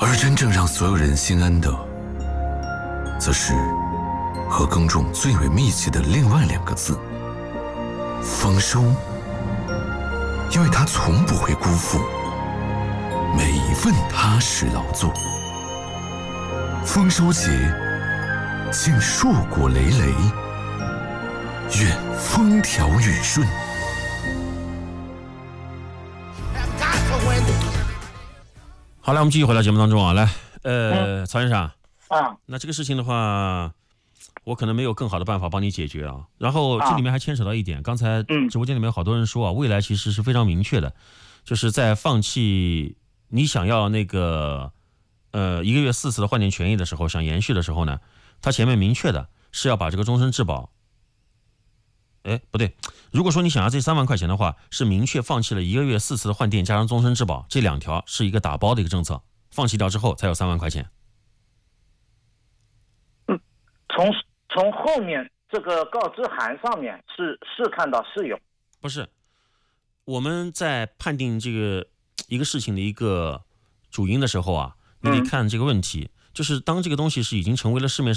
而真正让所有人心安的，则是和耕种最为密切的另外2个字——丰收。因为他从不会辜负每一份踏实劳作。丰收节，敬硕果累累，愿风调雨顺。 好，来，我们继续回到节目当中啊，来，曹先生啊， 那这个事情的话，我可能没有更好的办法帮你解决啊。然后这里面还牵扯到一点，刚才直播间里面有好多人说啊，未来其实是非常明确的，就是在放弃你想要那个1个月4次的换电权益的时候，想延续的时候呢，他前面明确的是要把这个终身质保。不对，如果说你想要这3万块钱的话，是明确放弃了1个月4次的换电加上终身质保，这2条是一个打包的一个政策，放弃掉之后才有3万块钱。 从后面这个告知函上面是看到是有， 不是我们在判定这个一个事情的一个主因的时候啊，你得看这个问题，就是当这个东西是已经成为了市面上